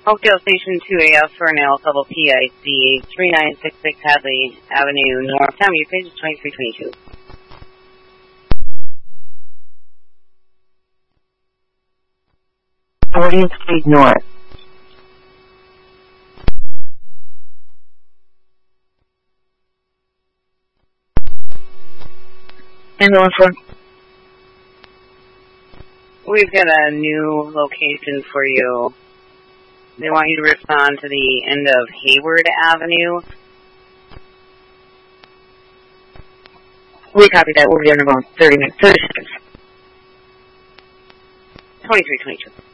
Oakdale Station 2AF for an Double PIC 3966 Hadley Avenue North. Time you page 2322. Street North. Ambulance 1. We've got a new location for you. They want you to respond to the end of Hayward Avenue. We copy that. We'll be there in about 30 minutes. 30 seconds. 2322.